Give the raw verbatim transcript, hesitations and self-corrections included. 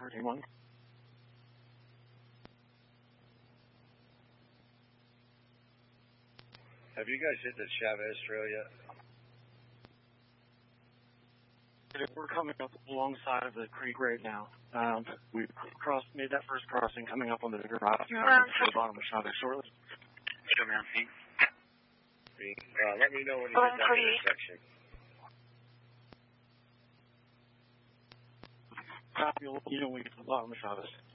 thirteen one. Have you guys hit the Chavez Trail yet? We're coming up alongside of the creek right now. Um, we crossed, made that first crossing, coming up on the bigger rock to the bottom of Chavez shortly. Show me on feet. Uh, let me know when you get that intersection. Copy, you know when we get to the bottom of Chavez.